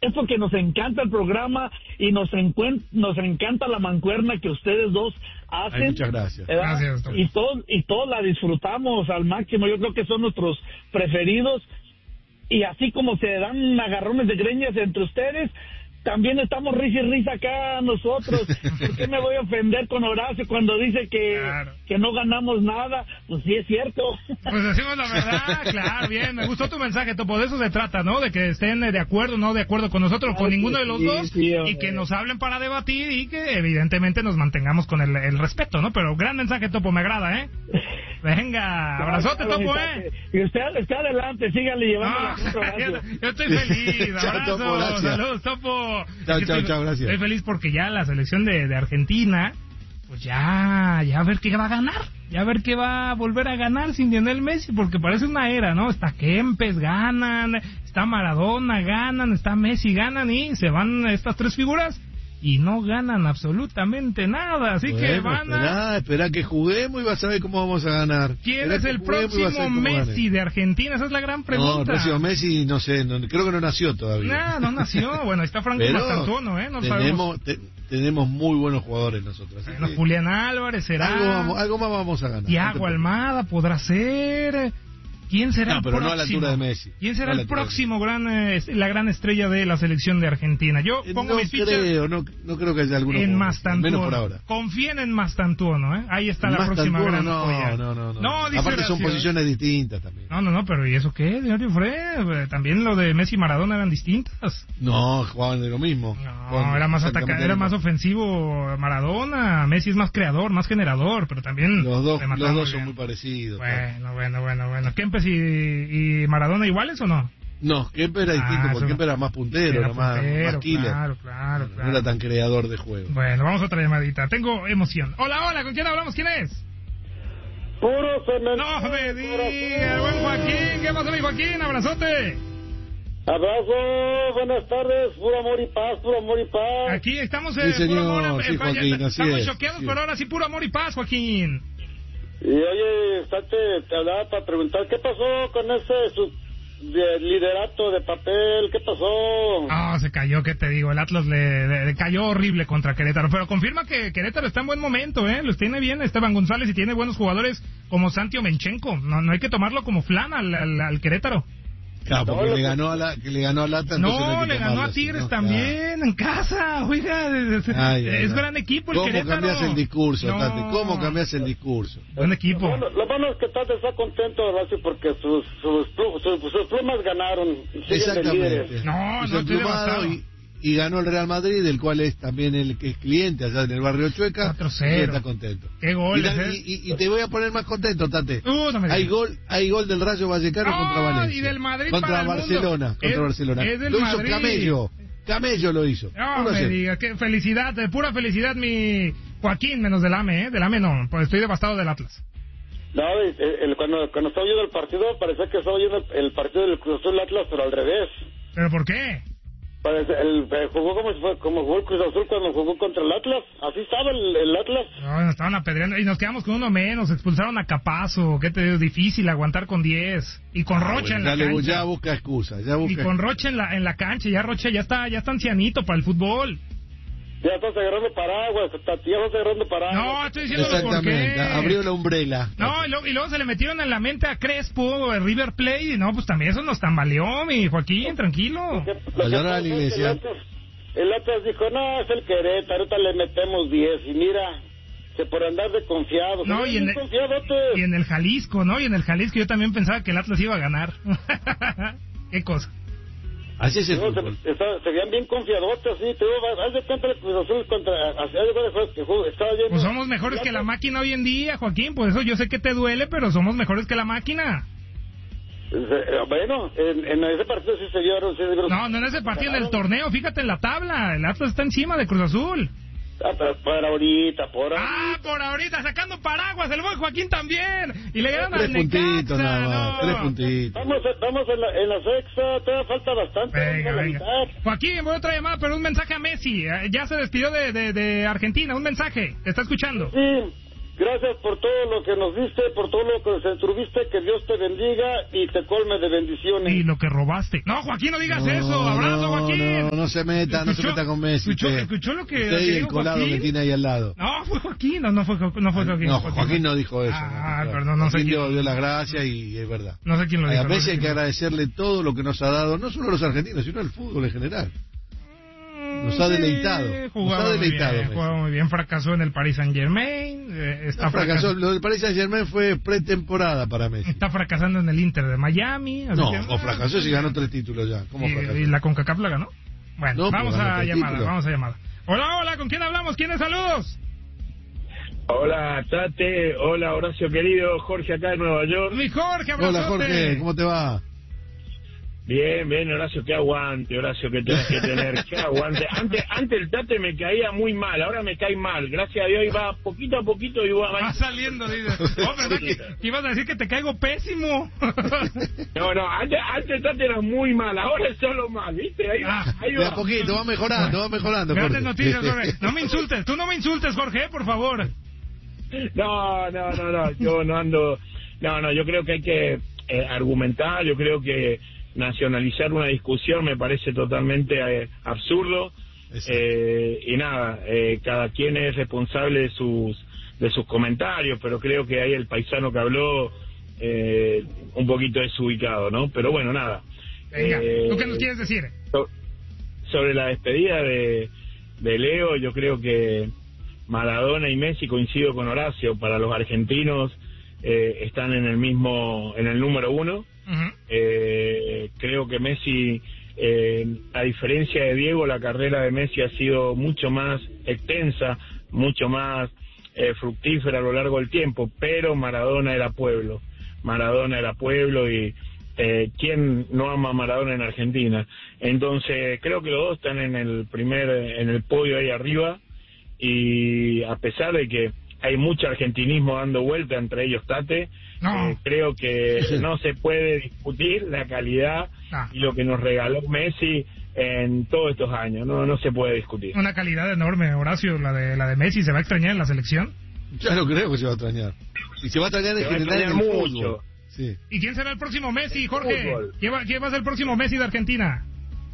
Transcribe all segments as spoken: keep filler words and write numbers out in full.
es porque nos encanta el programa y nos, encuen- nos encanta la mancuerna que ustedes dos hacen. Ay, muchas gracias. ¿verdad? Gracias. Y todos y todos la disfrutamos al máximo. Yo creo que son nuestros preferidos. Y así como se dan agarrones de greñas entre ustedes, también estamos risa y risa acá nosotros. ¿Por qué me voy a ofender con Horacio cuando dice que, Claro. que no ganamos nada? Pues sí es cierto. Pues decimos la verdad, claro, bien. Me gustó tu mensaje, Topo. De eso se trata, ¿no? De que estén de acuerdo, no de acuerdo con nosotros, con Claro ninguno que de los sí, dos, sí, y hombre. que nos hablen para debatir y que evidentemente nos mantengamos con el, el respeto, ¿no? Pero gran mensaje, Topo, me agrada, ¿eh? Venga, abrazote, Claro, Topo, mi ¿eh? tate. Y usted, usted adelante, sígale llevando Ah, la contra yo, Horacio. yo estoy feliz, Chao, abrazo, Topo, gracias. saludos, Topo. Chao, Es que chao, estoy- chao, gracias. Estoy feliz porque ya la selección de, de Argentina, pues ya, ya a ver qué va a ganar, ya a ver qué va a volver a ganar sin Lionel Messi, porque parece una era, ¿no? Está Kempes, ganan, está Maradona, ganan, está Messi, ganan y se van estas tres figuras y no ganan absolutamente nada, así que Bueno, van a... esperá, esperá que juguemos y vas a ver cómo vamos a ganar. ¿Quién Esperá es que el juguemos y vas a próximo ver cómo Messi gane. de Argentina? Esa es la gran No, pregunta. el próximo Messi, no sé, no- creo que no nació todavía. No, no nació. Bueno, ahí está Franco Pero Mastantuono, ¿eh? No sabemos. tenemos, te- tenemos muy buenos jugadores nosotros. así Bueno, que Julián Álvarez será. algo, vamos- algo más vamos a ganar. Tiago No te Almada podrá ser. ¿Quién será No, el pero no a próximo? la altura de Messi. ¿Quién No será a la el altura de próximo gran, eh, la gran estrella de la selección de Argentina? Yo Eh, pongo no mis fichas creo, no, no creo que haya alguno. en como- Mastantuono. Menos por ahora. Confíen en Mastantuono, ¿eh? Ahí está la próxima Mastantuono, gran no, joya. no, no, no. No, dice Aparte son Horacio, posiciones distintas también. No, no, no, pero ¿y eso qué, señor Fred? También lo de Messi y Maradona eran distintas. No, jugaban de lo mismo. No, Jugaban era más exactamente ataca, era lo más mismo. ofensivo Maradona. Messi es más creador, más generador, pero también Los dos, remataba los muy dos son bien. muy parecidos. Bueno, bueno, bueno, bueno. ¿Kempes y, y Maradona iguales o no? No, Kemper era Ah, distinto, porque eso- Kemper era más puntero, Era era más, puntero, más killer. claro, claro, No claro. era tan creador de juego. Bueno, vamos a otra llamadita. Tengo emoción. Hola, hola, ¿con quién hablamos? ¿Quién es? Puro cemento. No me digas, buen Joaquín. ¿Qué pasa, mi Joaquín? Abrazote. Abrazo, buenas tardes, puro amor y paz, puro amor y paz. Aquí estamos Sí, en señor, puro amor. sí, eh, Joaquín, así estamos es, choqueados, sí. pero ahora sí puro amor y paz, Joaquín. Y oye, State, te hablaba para preguntar, ¿qué pasó con ese su, de liderato de papel? ¿Qué pasó? Ah, se cayó, ¿qué te digo? El Atlas le, le- le cayó horrible contra Querétaro, pero confirma que Querétaro está en buen momento, ¿eh? Los tiene bien Esteban González y tiene buenos jugadores como Santi Omenchenko. No, no hay que tomarlo como flan al, al, al Querétaro. Claro, porque No, lo le que- ganó a la, que le ganó a Lata, entonces No, hay que le ganó tomarlo a así, Tigres ¿no? también, en casa, oiga, es, Ay, ay, es ay. gran equipo el ¿Cómo Querétaro. cambias el discurso, No. Tati? ¿Cómo cambias el discurso? Buen equipo. Lo bueno, lo bueno es que Tate está contento, Horacio, porque sus, sus, plu- sus, sus plumas ganaron y siguen de Exactamente. líderes. No, Y se no, estoy emplumaron devastado. y, y ganó el Real Madrid, del cual es también el que es cliente allá en el barrio Chueca. cuatro Y cero. está contento. Qué goles, y, la- ¿eh? y- y- y te voy a poner más contento, Tate. Uh, no me hay digas. gol, hay gol del Rayo Vallecano No, contra Valencia. y del Madrid contra para el mundo. Barcelona, contra Es- Barcelona. es del Lo hizo Madrid. Camello. Camello lo hizo. No uno a me cero. diga, qué felicidad, eh, pura felicidad mi Joaquín, menos del AME, ¿eh? Del AME no, pues estoy devastado del Atlas. No, el, el- cuando, cuando estaba oyendo el partido, parecía que estaba oyendo el, el partido del Cruz Azul Atlas, pero al revés. ¿Pero por qué? Parece, el, eh, jugó como, si fue, como jugó el Cruz Azul cuando jugó contra el Atlas. Así estaba el, el Atlas. No, nos estaban apedreando y nos quedamos con uno menos, expulsaron a Capazo, qué te digo, difícil aguantar con diez y con Ah, Rocha bueno, en la dale, cancha. ya busca excusas, ya Y busca con Rocha en la en la cancha, ya Rocha ya está ya está ancianito para el fútbol. Ya estás agarrando paraguas, Tati, ya estás agarrando paraguas. No, estoy diciendo por Exactamente, qué. abrió la umbrella. No, y luego, y luego se le metieron en la mente a Crespo, el River Plate, y no, pues también eso nos tambaleó, mi Joaquín, tranquilo. Lo que- lo que Ayudar a la pasó es que iglesia. El Atlas, el Atlas dijo, no, es el Querétaro, ahorita le metemos diez. Y mira, que por andar de confiados. No, y en, el, confiadotes. y en el Jalisco, ¿no? Y en el Jalisco yo también pensaba que el Atlas iba a ganar. Qué cosa. Así es el No, fútbol. se, está- se veían bien confiadotes, sí. Te digo, haz de cuenta el Cruz Azul contra... Haz de cuenta que jugó- estaba lleno... Pues somos mejores que la máquina hoy en día, Joaquín, por eso yo sé que te duele, pero somos mejores que la máquina. Eh, Bueno, en, en ese partido sí se vieron... Sí se vieron- No, no en ese partido, en el torneo, fíjate en la tabla, el Atlas está encima de Cruz Azul. Ah, pero por ahorita, por ahorita. Ah, por ahorita, sacando paraguas, el buen Joaquín también. Y le ganan Tres al puntitos Necaxa, nada más, no. tres puntitos. Vamos, a- vamos en, la, en la sexta, todavía falta bastante. Venga, vamos a la venga. mitad. Joaquín, voy a otra llamada, pero un mensaje a Messi. Eh, Ya se despidió de, de, de Argentina, un mensaje. ¿Te está escuchando? Sí, gracias por todo lo que nos diste, por todo lo que nos entuviste, que Dios te bendiga y te colme de bendiciones. Y lo que robaste. No, Joaquín, no digas No, eso. Abrazo, no, Joaquín. no, no se meta, no se meta con Messi. Escuchó, usted. escuchó lo que, usted que y el dijo colado Joaquín. que tiene ahí al lado. No, fue Joaquín, no, no fue, no fue Joaquín. No, Joaquín no dijo eso. Ah, no, no, perdón, no sé Joaquín quién. dio, dio las gracias y es verdad. No sé quién lo dijo. A Messi no sé hay que quién lo- agradecerle todo lo que nos ha dado, no solo a los argentinos, sino al fútbol en general. Nos ha Sí, deleitado. Nos jugaba ha muy deleitado. bien, Messi. jugaba muy bien, fracasó en el Paris Saint Germain, eh, está, No, fracasó. fracasando, Lo del Paris Saint Germain fue pretemporada para Messi. está fracasando en el Inter de Miami. así No, que, o fracasó si ganó tres títulos ya. ¿Cómo y, fracasó? y la CONCACAF la ganó. Bueno, No, pero vamos ganó a tres llamada, títulos. vamos a llamada. Hola, hola, ¿con quién hablamos? ¿Quiénes saludos? Hola, Tate. Hola, Horacio querido. Jorge acá de Nueva York. Mi Jorge, abrazote. Hola Jorge, ¿cómo te va? Bien, bien, Horacio, qué aguante, Horacio, que tenés que tener, qué aguante. Antes, antes el Tate me caía muy mal, ahora me cae mal. Gracias a Dios, y va poquito a poquito y va... Va saliendo, dice. Oh, ¿verdad que, que ibas a decir que te caigo pésimo? No, no, antes, antes el Tate era muy mal, ahora es solo mal, ¿viste? Ahí va, Ah, ahí De a va. poquito, va mejorando, va mejorando. Grandes Jorge. noticias, Jorge. No me insultes, tú no me insultes, Jorge, por favor. No, no, no, no, yo no ando... No, no, yo creo que hay que eh, argumentar, yo creo que nacionalizar una discusión me parece totalmente eh, absurdo. Eh, y nada, eh, cada quien es responsable de sus de sus comentarios, pero creo que ahí el paisano que habló eh, un poquito desubicado, ¿no? Pero bueno, nada. Venga, Eh, ¿tú qué nos quieres decir? so- sobre la despedida de, de Leo, yo creo que Maradona y Messi, coincido con Horacio, para los argentinos eh, están en el mismo, en el número uno. Uh-huh. Eh, creo que Messi, eh, a diferencia de Diego, la carrera de Messi ha sido mucho más extensa, mucho más eh, fructífera a lo largo del tiempo, pero Maradona era pueblo, Maradona era pueblo y eh, ¿quién no ama a Maradona en Argentina? Entonces creo que los dos están en el primer, en el podio ahí arriba, y a pesar de que hay mucho argentinismo dando vuelta, entre ellos Tate, No. eh, creo que no se puede discutir la calidad No. y lo que nos regaló Messi en todos estos años, no no se puede discutir. Una calidad enorme, Horacio, la de la de Messi. ¿Se va a extrañar en la selección? Ya no creo que se va a extrañar. Y se va a extrañar en Se va a general en el extrañar fútbol. mucho. Sí. ¿Y quién será el próximo Messi, Jorge? Fútbol. ¿Quién va, quién va a ser el próximo Messi de Argentina?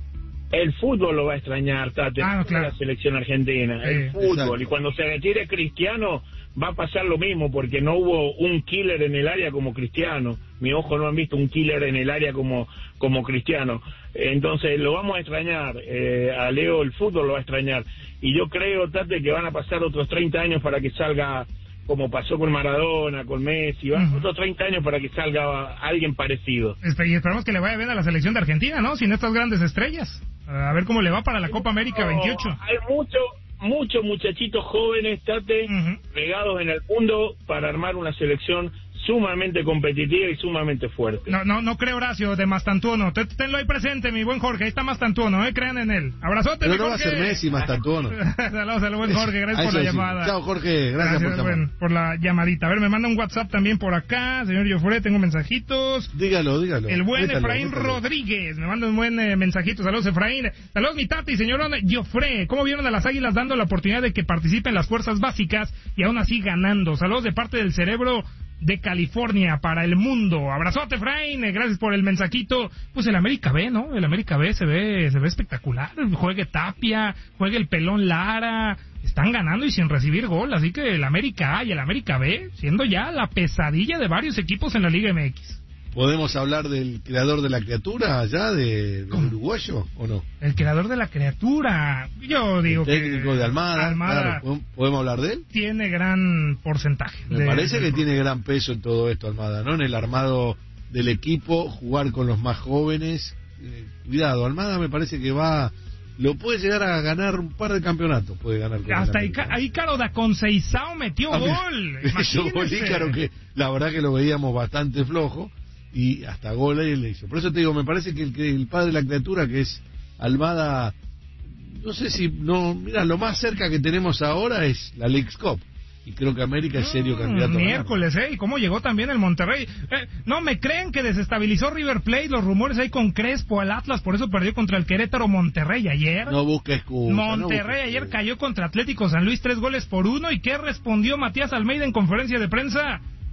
El fútbol lo va a extrañar, Tate, Ah, no claro. la selección argentina, Sí, el fútbol. exacto. Y cuando se retire Cristiano va a pasar lo mismo, porque no hubo un killer en el área como Cristiano. Mi ojo no han visto un killer en el área como como Cristiano. Entonces lo vamos a extrañar, eh, a Leo el fútbol lo va a extrañar. Y yo creo, Tate, que van a pasar otros treinta años para que salga, como pasó con Maradona, con Messi, van Ujú. otros treinta años para que salga alguien parecido. Espe- Y esperamos que le vaya bien a la selección de Argentina, ¿no? Sin estas grandes estrellas. A ver cómo le va para la Copa América veintiocho. Hay mucho, muchos muchachitos jóvenes, Tate, Ujú. regados en el mundo para armar una selección sumamente competitiva y sumamente fuerte. No, no, no creo, Horacio, de Mastantuono. Te- Tenlo ahí presente, mi buen Jorge. Ahí está Mastantuono, ¿eh? Crean en él. Abrazote, Pero mi no va a Jorge. ser Messi más tantuono. Saludos al buen Jorge, gracias A por la eso sí. llamada. Chao Jorge, gracias, por llamar. buen, por la llamadita. A ver, me manda un WhatsApp también por acá, señor Jofre, tengo mensajitos. Dígalo, dígalo. El buen Métalo, Efraín métalo. Rodríguez, me manda un buen eh, mensajito. Saludos, Efraín. Saludos, mi tati, señor Jofre. ¿Cómo vieron a las Águilas dando la oportunidad de que participen en las fuerzas básicas y aún así ganando? Saludos de parte del cerebro de California para el mundo. Abrazote, Efraín. eh, Gracias por el mensajito. Pues el América B, ¿no? El América B se ve, se ve espectacular. Juegue Tapia, juegue el Pelón Lara. Están ganando y sin recibir gol. Así que el América A y el América B siendo ya la pesadilla de varios equipos en la Liga M X. ¿Podemos hablar del creador de la criatura allá, de, del uruguayo, o no? El creador de la criatura. Yo digo El técnico que de Almada, Almada claro. ¿Podemos hablar de él? tiene gran porcentaje. Me de- parece de- que tiene gran peso en todo esto, Almada, ¿no? En el armado del equipo, jugar con los más jóvenes. Eh, cuidado, Almada me parece que va... Lo puede llegar a ganar un par de campeonatos, puede ganar. con el Hasta ahí, América. ahí Caro da Conceizao metió Ah, mira, gol. Eso, Imagínese. Ícaro, que la verdad que lo veíamos bastante flojo y hasta gol ahí le hizo. Por eso te digo, me parece que el, que el padre de la criatura, que es Almada, no sé si, no, mira, lo más cerca que tenemos ahora es la Leagues Cup. Y creo que América es serio Mm, candidato a ganar. miércoles, ¿eh? ¿Y cómo llegó también el Monterrey? Eh, no me creen que desestabilizó River Plate, los rumores ahí con Crespo al Atlas, por eso perdió contra el Querétaro Monterrey ayer. No busca excusa. Monterrey no busca ayer excusa. cayó contra Atlético San Luis tres goles por uno. ¿Y qué respondió Matías Almeida en conferencia de prensa?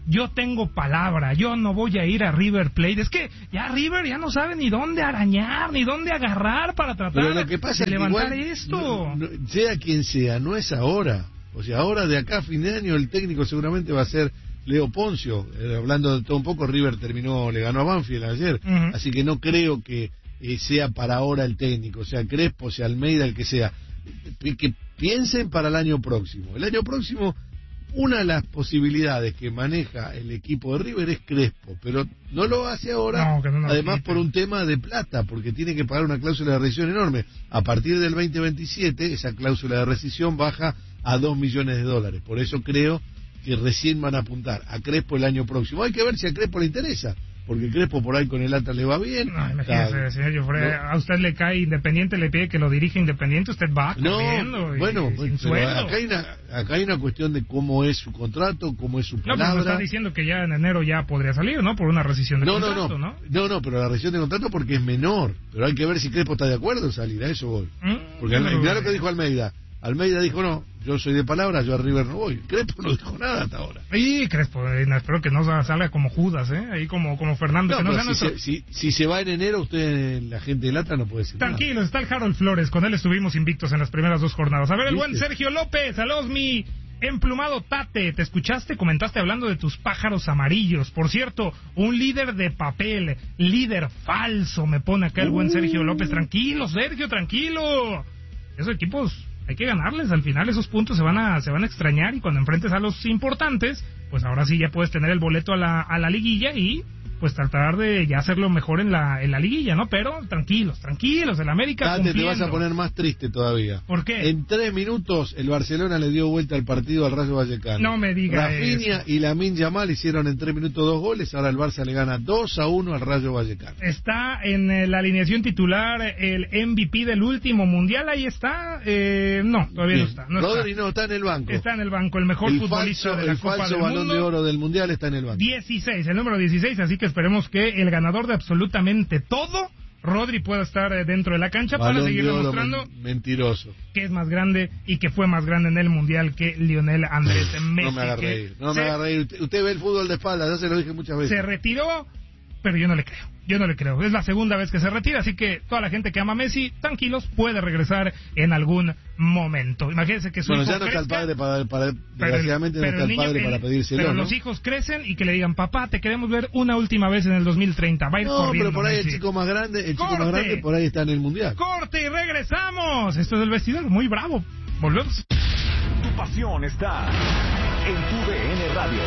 yo tengo palabra, yo no voy a ir a River Plate. Es que ya River ya no sabe ni dónde arañar, ni dónde agarrar para tratar Pero lo que pasa de es que levantar igual, esto. No, no, sea quien sea, no es ahora. O sea, ahora de acá a fin de año el técnico seguramente va a ser Leo Poncio. Eh, hablando de todo un poco, River terminó, le ganó a Banfield ayer. Uh-huh. Así que no creo que eh, sea para ahora el técnico, sea Crespo, sea Almeida, el que sea. Que piensen para el año próximo. El año próximo, una de las posibilidades que maneja el equipo de River es Crespo, pero no lo hace ahora, no, no además por un tema de plata, porque tiene que pagar una cláusula de rescisión enorme. A partir del veinte veintisiete, esa cláusula de rescisión baja a dos millones de dólares. Por eso creo que recién van a apuntar a Crespo el año próximo. Hay que ver si a Crespo le interesa, porque Crespo por ahí con el Atlas le va bien. No, imagínese, señor Giuffre, no. A usted le cae Independiente, le pide que lo dirija Independiente, usted va corriendo. No, bueno, y, pues, sin acá, hay una, acá hay una cuestión de cómo es su contrato, cómo es su palabra. No, pero me está diciendo que ya en enero ya podría salir, ¿no? Por una rescisión de no, contrato, no, no, ¿no? No, no, pero la rescisión de contrato porque es menor. Pero hay que ver si Crespo está de acuerdo en salir, a eso voy. ¿Mm? Porque no, mirá lo que dijo Almeida. Almeida dijo, no, yo soy de palabra, yo a River no voy. Crespo no dijo nada hasta ahora. Y Crespo, eh, espero que no salga como Judas, ¿eh? Ahí como, como Fernando. No, que no sea si, nuestro... se, si, si se va en enero, usted, la gente del Atlas no puede decir Tranquilos, nada. Está el Harold Flores, con él estuvimos invictos en las primeras dos jornadas. A ver, el ¿viste? Buen Sergio López, saludos mi emplumado Tate, te escuchaste, comentaste hablando de tus pájaros amarillos. Por cierto, un líder de papel, líder falso, me pone acá el uh. buen Sergio López. Tranquilo, Sergio, tranquilo. Esos equipos... hay que ganarles, al final esos puntos se van a se van a extrañar y cuando enfrentes a los importantes, pues ahora sí ya puedes tener el boleto a la a la liguilla y pues tratar de ya hacerlo mejor en la en la liguilla, ¿no? Pero tranquilos, tranquilos, el América Date, cumpliendo. te vas a poner más triste todavía. ¿Por qué? En tres minutos el Barcelona le dio vuelta al partido al Rayo Vallecano. No me digas Rafinha eso. y Lamine Yamal hicieron en tres minutos dos goles, ahora el Barça le gana dos a uno al Rayo Vallecano. Está en eh, la alineación titular el M V P del último mundial, ahí está. Eh, no, todavía Bien. no está. No Rodri está. no, está en el banco. Está en el banco, el mejor el futbolista falso, de la el Copa falso del balón Mundo. de oro del mundial está en el banco. dieciséis, el número dieciséis, así que esperemos que el ganador de absolutamente todo, Rodri, pueda estar dentro de la cancha balón para seguir de oro demostrando men mentiroso. Que es más grande y que fue más grande en el mundial que Lionel Andrés Messi. No me haga reír, no me haga reír. Usted, usted ve el fútbol de espalda, ya se lo dije muchas veces. Se retiró, pero yo no le creo. Yo no le creo. Es la segunda vez que se retira, así que toda la gente que ama a Messi, tranquilos, puede regresar en algún momento. Imagínense que su bueno, hijo ya no crezca, está el padre para, para pero desgraciadamente el, no está el, el niño, padre el, para pedírselo, pero ¿no? los hijos crecen y que le digan, papá, te queremos ver una última vez en el dos mil treinta. Va a ir no, corriendo, pero por ahí Messi. el chico más grande, el chico ¡Corte! más grande por ahí está en el mundial. Corte y regresamos. Esto es el vestidor, muy bravo. Volvemos. Tu pasión está en tu D N Radio.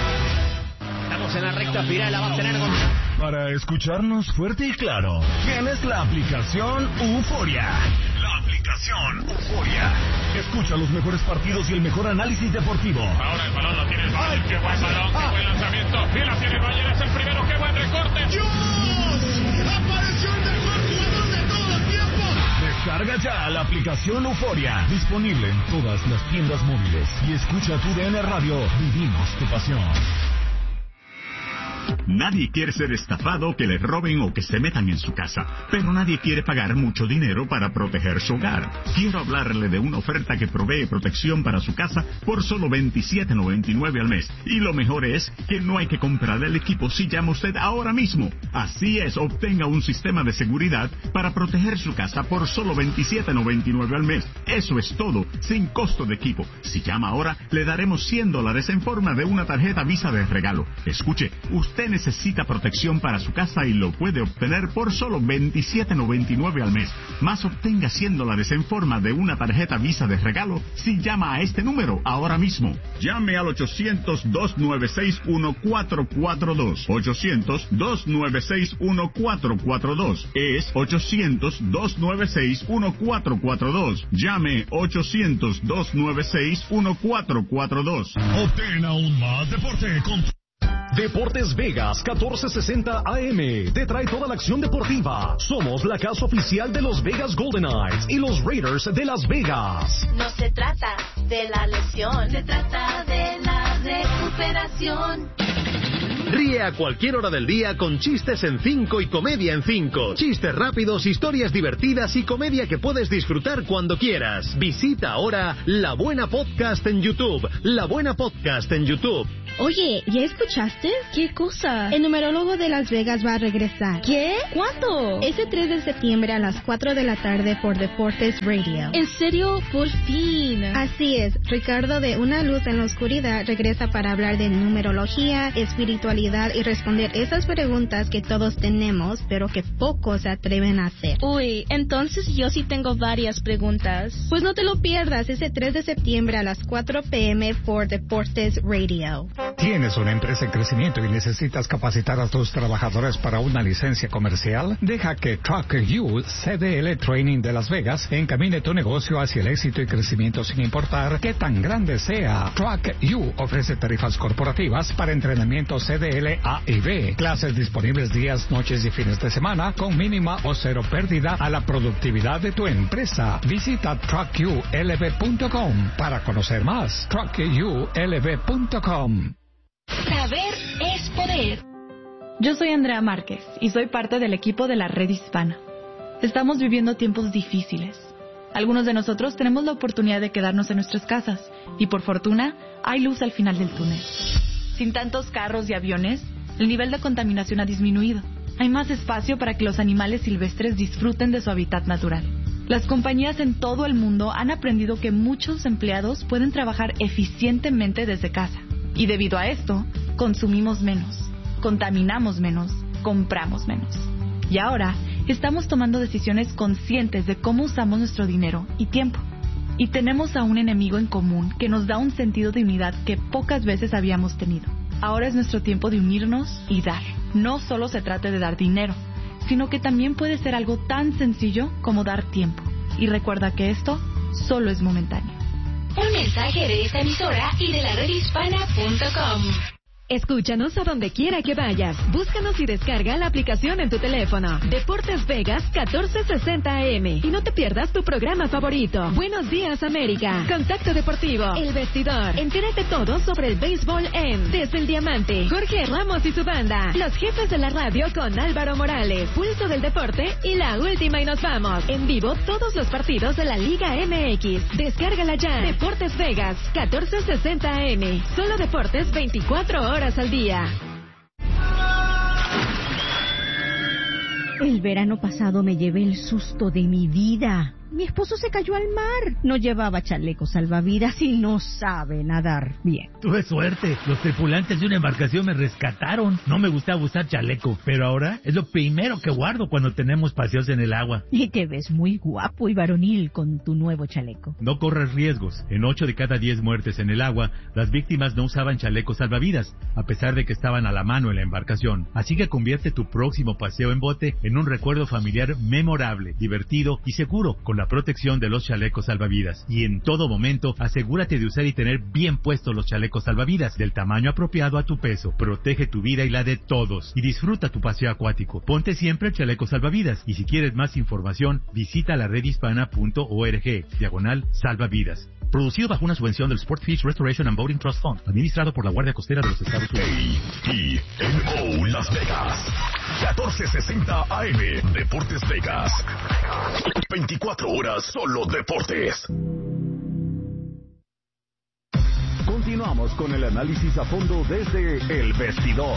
Estamos en la recta final, la va a tener con... Para escucharnos fuerte y claro, tienes la aplicación Euforia. La aplicación Euforia. Escucha los mejores partidos y el mejor análisis deportivo. Ahora el balón lo tiene el Bayern. Qué buen balón, qué buen lanzamiento. Y la tiene el Bayern, es el primero. Qué buen recorte. ¡Dios! ¡Apareció el mejor jugador de todo el tiempo! Descarga ya la aplicación Euforia. Disponible en todas las tiendas móviles. Y escucha tu D N Radio. Vivimos tu pasión. Nadie quiere ser estafado, que le roben o que se metan en su casa, pero nadie quiere pagar mucho dinero para proteger su hogar. Quiero hablarle de una oferta que provee protección para su casa por solo veintisiete noventa y nueve al mes. Y lo mejor es que no hay que comprar el equipo si llama usted ahora mismo. Así es, obtenga un sistema de seguridad para proteger su casa por solo veintisiete noventa y nueve al mes. Eso es todo, sin costo de equipo. Si llama ahora, le daremos cien dólares en forma de una tarjeta Visa de regalo. Escuche, usted necesita protección para su casa y lo puede obtener por solo veintisiete noventa y nueve al mes. Más obtenga cien dólares en forma de una tarjeta Visa de regalo si llama a este número ahora mismo. Llame al ochocientos, dos nueve seis, uno cuatro cuatro dos. ochocientos, dos nueve seis, uno cuatro cuatro dos. Es ochocientos, dos nueve seis, uno cuatro cuatro dos. Llame ochocientos, dos nueve seis, uno cuatro cuatro dos. Obtén aún más deporte con... Deportes Vegas catorce sesenta A M te trae toda la acción deportiva. Somos la casa oficial de los Vegas Golden Knights y los Raiders de Las Vegas. No se trata de la lesión, se trata de la recuperación. Ríe a cualquier hora del día con chistes en cinco y comedia en cinco. Chistes rápidos, historias divertidas y comedia que puedes disfrutar cuando quieras. Visita ahora La Buena Podcast en YouTube. La Buena Podcast en YouTube. Oye, ¿ya escuchaste? ¿Qué cosa? El numerólogo de Las Vegas va a regresar. ¿Qué? ¿Cuándo? Ese tres de septiembre a las cuatro de la tarde por Deportes Radio. ¿En serio? Por fin. Así es. Ricardo de Una Luz en la Oscuridad regresa para hablar de numerología, espiritualidad y responder esas preguntas que todos tenemos, pero que pocos se atreven a hacer. Uy, entonces yo sí tengo varias preguntas. Pues no te lo pierdas ese tres de septiembre a las cuatro p.m. por Deportes Radio. ¿Tienes una empresa en crecimiento y necesitas capacitar a tus trabajadores para una licencia comercial? Deja que Truck U C D L Training de Las Vegas encamine tu negocio hacia el éxito y crecimiento sin importar qué tan grande sea. Truck U ofrece tarifas corporativas para entrenamiento C D L A y B, clases disponibles días, noches y fines de semana con mínima o cero pérdida a la productividad de tu empresa. Visita truck u l b punto com para conocer más. truck u l b punto com. Saber es poder. Yo soy Andrea Márquez y soy parte del equipo de la Red Hispana. Estamos viviendo tiempos difíciles. Algunos de nosotros tenemos la oportunidad de quedarnos en nuestras casas y por fortuna hay luz al final del túnel. Sin tantos carros y aviones, el nivel de contaminación ha disminuido. Hay más espacio para que los animales silvestres disfruten de su hábitat natural. Las compañías en todo el mundo han aprendido que muchos empleados pueden trabajar eficientemente desde casa. Y debido a esto, consumimos menos, contaminamos menos, compramos menos. Y ahora, estamos tomando decisiones conscientes de cómo usamos nuestro dinero y tiempo. Y tenemos a un enemigo en común que nos da un sentido de unidad que pocas veces habíamos tenido. Ahora es nuestro tiempo de unirnos y dar. No solo se trata de dar dinero, sino que también puede ser algo tan sencillo como dar tiempo. Y recuerda que esto solo es momentáneo. Un mensaje de esta emisora y de la red hispana punto com. Escúchanos a donde quiera que vayas. Búscanos y descarga la aplicación en tu teléfono. Deportes Vegas catorce sesenta A M. Y no te pierdas tu programa favorito. Buenos días, América. Contacto Deportivo. El Vestidor. Entérate todo sobre el béisbol en Desde el Diamante. Jorge Ramos y su banda. Los jefes de la radio con Álvaro Morales. Pulso del Deporte y La Última y Nos Vamos. En vivo todos los partidos de la Liga M X. Descárgala ya. Deportes Vegas catorce sesenta A M. Solo deportes veinticuatro horas al día. El verano pasado me llevé el susto de mi vida. Mi esposo se cayó al mar. No llevaba chaleco salvavidas y no sabe nadar bien. Tuve suerte. Los tripulantes de una embarcación me rescataron. No me gustaba usar chaleco, pero ahora es lo primero que guardo cuando tenemos paseos en el agua. Y te ves muy guapo y varonil con tu nuevo chaleco. No corras riesgos. En ocho de cada diez muertes en el agua, las víctimas no usaban chalecos salvavidas, a pesar de que estaban a la mano en la embarcación. Así que convierte tu próximo paseo en bote en un recuerdo familiar memorable, divertido y seguro, con la protección de los chalecos salvavidas. Y en todo momento, asegúrate de usar y tener bien puestos los chalecos salvavidas, del tamaño apropiado a tu peso. Protege tu vida y la de todos. Y disfruta tu paseo acuático. Ponte siempre el chaleco salvavidas. Y si quieres más información, visita la red hispana punto org, diagonal salvavidas. Producido bajo una subvención del Sportfish Restoration and Boating Trust Fund, administrado por la Guardia Costera de los Estados Unidos. A T N O Las Vegas, catorce sesenta A M, Deportes Vegas. veinticuatro horas solo deportes. Continuamos con el análisis a fondo desde El Vestidor.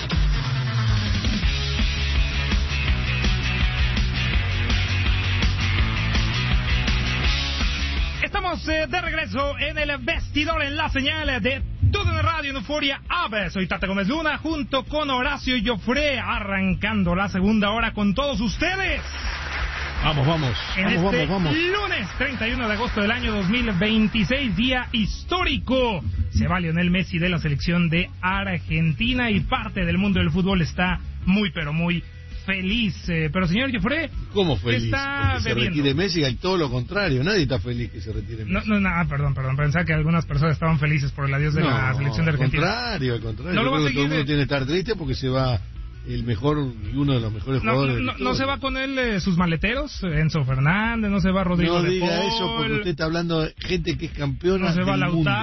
Estamos eh, de regreso en El Vestidor, en la señal de T U D N Radio en Euforia Ave. Soy Tata Gómez Luna junto con Horacio Joffre, arrancando la segunda hora con todos ustedes. Vamos, vamos, en vamos, este vamos, vamos. lunes treinta y uno de agosto del año dos mil veintiséis, día histórico. Se va Lionel Messi de la selección de Argentina y parte del mundo del fútbol está muy, pero muy feliz. Eh, pero señor Joffre, ¿cómo feliz? Está Porque se bebiendo. retire Messi, hay todo lo contrario. Nadie está feliz que se retire Messi. No, no, no, perdón, perdón. Pensaba que algunas personas estaban felices por el adiós de no, la selección de Argentina. Al contrario, al contrario. No lo va a Yo creo que seguir. todo el mundo tiene que estar triste porque se va el mejor, uno de los mejores No, jugadores. no, de no, no se va con él eh, sus maleteros, Enzo Fernández, no se va Rodrigo No de diga Paul, eso porque usted está hablando de gente que es campeona no se va del Lautaro, mundo.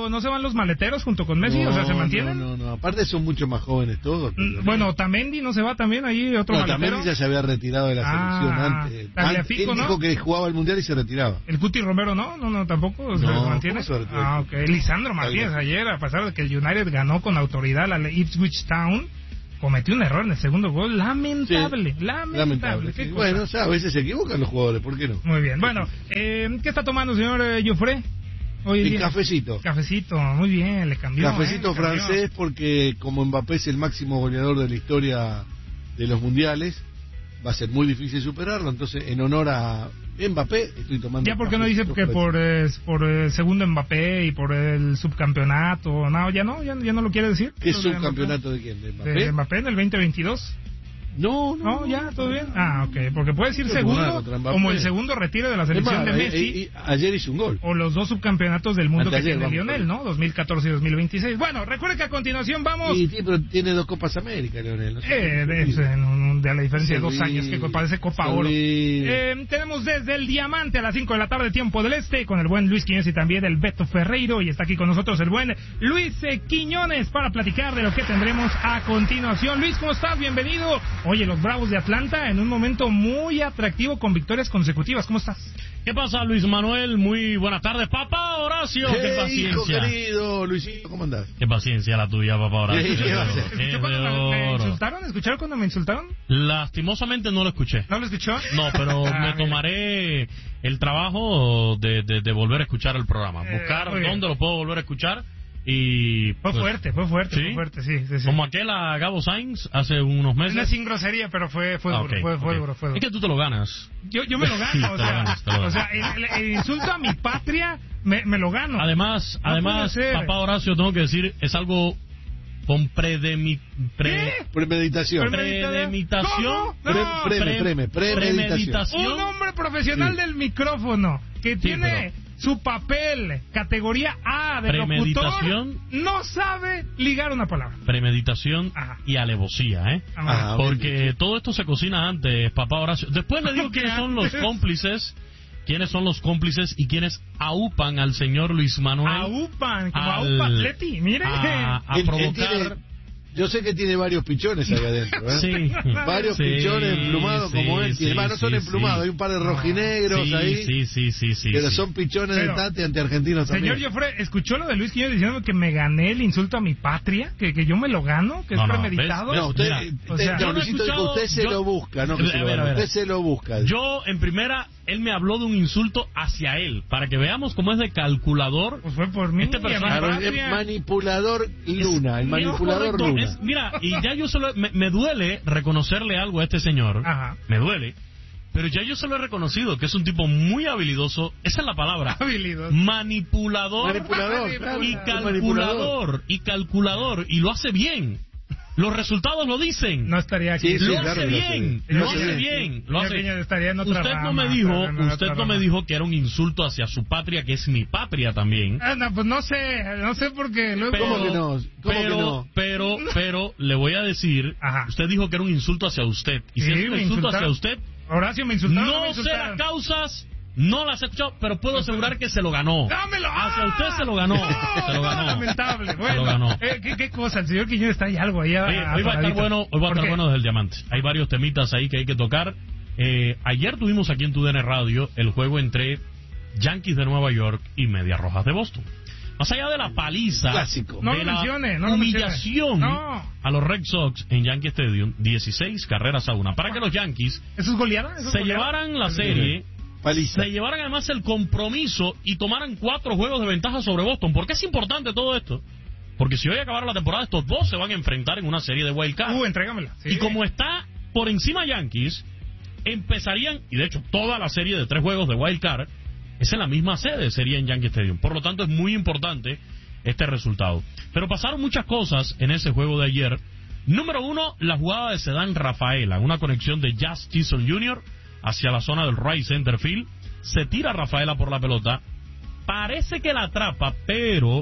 pero ¿no se van los maleteros junto con Messi? No, o sea, ¿se mantienen? No, no, no. Aparte son mucho más jóvenes todos. Mm, bueno, Otamendi no se va también ahí, otro no, maletero. Otamendi ya se había retirado de la selección ah, antes. Tagliafico, Él dijo ¿no? que jugaba el Mundial y se retiraba. El Cuti Romero no, no, no, tampoco no, se mantiene. ¿cómo se ah, ok. Lisandro Martínez ayer, a pesar de que el United ganó con autoridad la Ipswich Town, cometió un error en el segundo gol, lamentable, sí, lamentable. lamentable sí. Bueno, o sea, a veces se equivocan los jugadores, ¿por qué no? Muy bien, bueno, eh, ¿qué está tomando, señor eh, Joffre? Hoy día. Cafecito. Cafecito, muy bien, le cambió. Cafecito eh, francés cambió. Porque como Mbappé es el máximo goleador de la historia de los mundiales, va a ser muy difícil superarlo, entonces en honor a Mbappé estoy tomando. Ya, ¿por qué no dice que por eh, por el segundo Mbappé y por el subcampeonato? No, ya no, ya, ya no lo quiere decir. ¿Qué subcampeonato de quién? ¿De Mbappé? De Mbappé en el veinte veintidós. No, no, no, ya, todo bien. Ah, ok, porque puede decir segundo, como el segundo retiro de la selección de Messi. Y, y, ayer hizo un gol. O los dos subcampeonatos del mundo que ayer, tiene vamos, Lionel, ¿no? dos mil catorce y dos mil veintiséis. Bueno, recuerde que a continuación vamos... Sí, sí, pero tiene dos Copas América, Lionel. No sé eh, de, de, de la diferencia de dos años que parece Copa Oro. Eh, tenemos desde el Diamante a las cinco de la tarde, tiempo del Este, con el buen Luis Quiñones y también el Beto Ferreiro. Y está aquí con nosotros el buen Luis eh, Quiñones para platicar de lo que tendremos a continuación. Luis, ¿cómo estás? Bienvenido. Oye, los Bravos de Atlanta en un momento muy atractivo con victorias consecutivas. ¿Cómo estás? ¿Qué pasa, Luis Manuel? Muy buenas tardes. Papá Horacio, hey, qué paciencia. Hijo querido, Luisito, ¿cómo andás? Qué paciencia la tuya, papá Horacio. ¿Qué, ¿Qué va a hacer? ¿Escuchó cuando me, me insultaron? ¿Escucharon cuando me insultaron? Lastimosamente no lo escuché. ¿No lo escuchó? No, pero ah, me tomaré el trabajo de, de, de volver a escuchar el programa. Buscar eh, dónde lo puedo volver a escuchar. Y fue pues, fuerte, fue fuerte, ¿sí? fue fuerte, sí, sí, sí. Como aquel a Gabo Sainz hace unos meses. No sin grosería, pero fue fue ah, duro, okay, fue, fue okay. duro, fue duro. Es que tú te lo ganas. Yo yo me lo gano, o sea, ganas, lo o sea, el, el insulto a mi patria me, me lo gano. Además, no además, papá Horacio, tengo que decir, es algo con predemi, pre, premeditación. Premeditación. Pre, no. pre, pre, pre, pre, premeditación. Un hombre profesional sí. del micrófono que sí, tiene pero... su papel, categoría A de locutor, no sabe ligar una palabra. Premeditación Ajá. y alevosía, ¿eh? Ajá, porque todo esto se cocina antes, papá Horacio. Después le digo quiénes son los cómplices, quiénes son los cómplices y quiénes aupan al señor Luis Manuel. Aupan, como al, aupa Atleti, mire. A, a provocar... Yo sé que tiene varios pichones ahí adentro, ¿eh? Sí. Varios sí, emplumados emplumados sí, como él. Sí, Además, no son sí, emplumados, sí. hay un par de rojinegros sí, ahí. Sí, sí, sí, sí. Pero sí. son pichones pero, de Tati ante argentinos también. Señor Joffre, ¿escuchó lo de Luis Quiñones diciendo que me gané el insulto a mi patria? ¿Que, que yo me lo gano? ¿Que es no, no, premeditado? ¿ves? No, usted, Mira, usted, o sea, no, Luisito, escuchado, usted se yo, lo busca, ¿no? Que a se ver, lo a ver. Usted se lo busca. Yo, en primera, él me habló de un insulto hacia él, para que veamos cómo es de calculador. Pues fue por mí. Este personaje. El manipulador Luna, el manipulador no, Luna. Es, mira, y ya yo solo... Me, me duele reconocerle algo a este señor. Ajá. Me duele. Pero ya yo se lo he reconocido, que es un tipo muy habilidoso. Esa es la palabra. Habilidoso. Manipulador. Manipulador. Y calculador. Y calculador. Y lo hace bien. Los resultados lo dicen. No estaría aquí. Sí, sí, lo, claro, hace lo bien, hace bien. lo hace bien. Lo hace bien. Estaría en otra usted rama, no me dijo, en usted no rama. me dijo que era un insulto hacia su patria, que es mi patria también. Ah, no, pues no sé, no sé por qué. Luego... ¿Cómo que no? ¿Cómo pero, que no? pero, pero, le voy a decir, Ajá. usted dijo que era un insulto hacia usted. Y sí, si es un insulto hacia usted, Horacio, me insultaron. No, me sé las causas, no las he escuchado, pero puedo asegurar que se lo ganó. ¡Dámelo! Hacia usted se lo ganó. No, se lo ganó. Lamentable. Bueno, se lo ganó. Eh, ¿qué, ¿Qué cosa? El señor Quiñones está ahí algo ahí. Oye, hoy va a estar bueno, hoy va a estar bueno desde el Diamante. Hay varios temitas ahí que hay que tocar. Eh, ayer tuvimos aquí en Tu D N Radio el juego entre Yankees de Nueva York y Medias Rojas de Boston. Más allá de la paliza, clásico, de no lo la mencione, no lo humillación no. a los Red Sox en Yankee Stadium, dieciséis carreras a una, para que los Yankees ¿Eso es goleada? ¿Eso es se goleada? llevaran la serie, paliza. se llevaran además el compromiso y tomaran cuatro juegos de ventaja sobre Boston. ¿Por qué es importante todo esto? Porque si hoy acabara la temporada, estos dos se van a enfrentar en una serie de wild card. Uh, entrégamela. Sí. Y como está por encima Yankees, empezarían, y de hecho toda la serie de tres juegos de wild card es en la misma sede, sería en Yankee Stadium. Por lo tanto, es muy importante este resultado. Pero pasaron muchas cosas en ese juego de ayer. Número uno, la jugada de Cedán Rafaela, una conexión de Jazz Chisholm junior hacia la zona del right center field. Se tira Rafaela por la pelota, parece que la atrapa, pero